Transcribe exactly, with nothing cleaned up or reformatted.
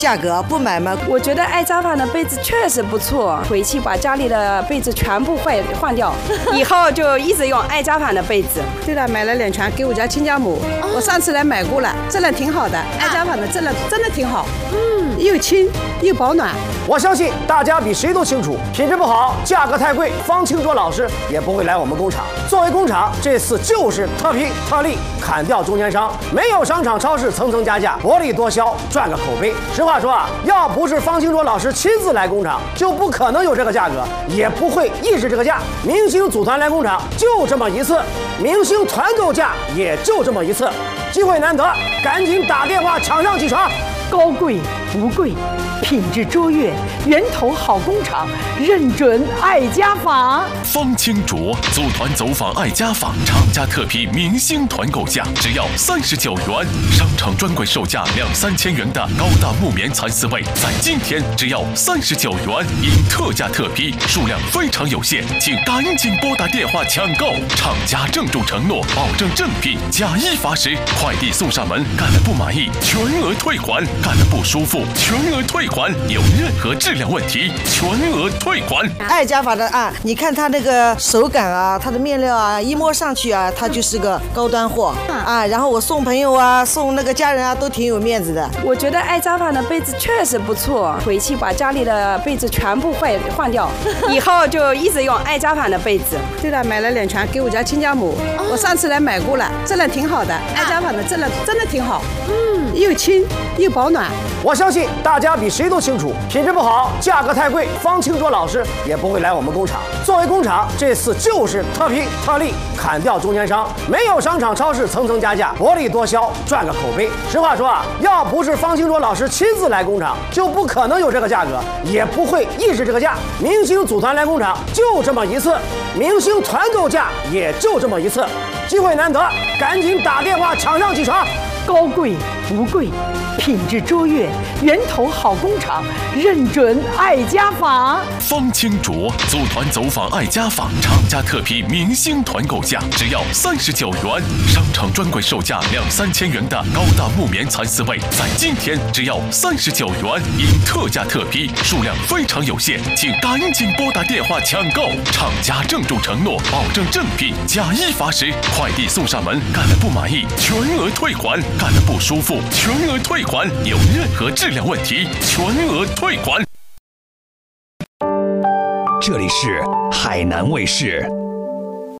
价格不买吗？ 我觉得爱家纺的被子确实不错，回去把家里的被子全部换换掉，以后就一直用爱家纺的被子。 对了，买了两床给我家亲家母，哦、我上次来买过了，质量挺好的，爱家纺的质量真的挺好，嗯，又轻又保暖。 我相信大家比谁都清楚，品质不好，价格太贵，方清卓老师也不会来我们工厂。作为工厂，这次就是特批特例，砍掉中间商，没有商场超市层层加价，薄利多销，赚个口碑。实话说啊，要不是方清卓老师亲自来工厂，就不可能有这个价格，也不会抑制这个价。明星组团来工厂就这么一次，明星团购价也就这么一次，机会难得，赶紧打电话抢上几床。 高贵不贵，品质卓越，源头好工厂，认准爱家纺。 方清卓组团走访爱家纺，厂家特批明星团购价只要三十九元，商场专柜售价两三千元的高大木棉蚕丝被，在今天只要三十九元，因特价特批，数量非常有限，请赶紧拨打电话抢购。厂家郑重承诺，保证正品，假一罚十，快递送上门，干了不满意全额退还。干了不舒服，全额退还；有任何质量问题，全额退还。 爱家纺的啊，你看它那个手感啊，它的面料啊，一摸上去啊，它就是个高端货啊。然后我送朋友啊，送那个家人啊，都挺有面子的。 我觉得爱家纺的被子确实不错，回去把家里的被子全部换换掉，以后就一直用爱家纺的被子。 对了，买了两床给我家亲家母，哦、我上次来买过了，质量挺好的，爱家纺的质量真的挺好，嗯，又轻又保暖。 我相信大家比谁都清楚，品质不好，价格太贵，方清卓老师也不会来我们工厂。作为工厂，这次就是特批特例，砍掉中间商，没有商场超市层层加价，薄利多销，赚个口碑。实话说啊，要不是方清卓老师亲自来工厂，就不可能有这个价格，也不会抑制这个价。明星组团来工厂就这么一次，明星团购价也就这么一次，机会难得，赶紧打电话抢上几床。 高贵不贵，品质卓越，源头好工厂，认准爱家纺。 方清卓组团走访爱家纺，厂家特批明星团购价只要三十九元，商场专柜售价两三千元的高大木棉蚕丝被，在今天只要三十九元，因特价特批，数量非常有限，请赶紧拨打电话抢购。厂家郑重承诺，保证正品，假一罚十，快递送上门，干了不满意全额退还。干了不舒服，全额退还；有任何质量问题，全额退还。 这里是海南卫视。